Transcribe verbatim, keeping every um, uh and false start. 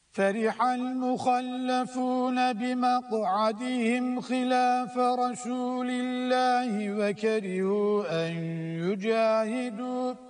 فرح المخلفون بمقعدهم خلاف رسول الله وكرهوا أن يجاهدوا